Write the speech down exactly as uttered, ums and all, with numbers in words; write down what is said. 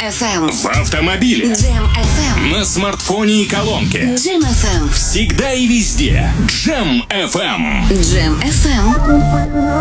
эф эм. В автомобиле. Джем эф эм. На смартфоне и колонке. Джем эф эм. Всегда и везде. Джем эф эм. Джем эф эм.